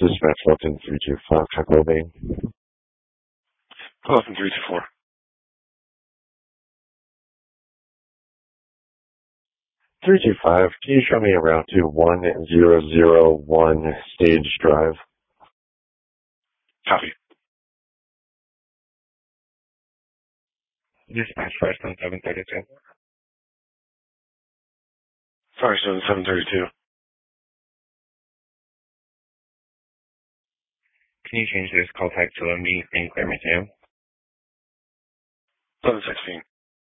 Dispatch Fulton 325, check well-being. Fulton 324. 325, can you show me around to 1001 Stage Drive? Copy. Dispatch Firestone 732. Firestone 732. Can you change this call type to a meet and clear my jam? 1116.